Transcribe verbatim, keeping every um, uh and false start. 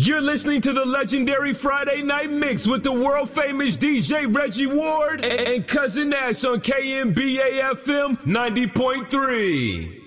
You're listening to the legendary Friday Night Mix with the world-famous D J Reggie Ward and Cousin Nash on K M B A F M ninety point three.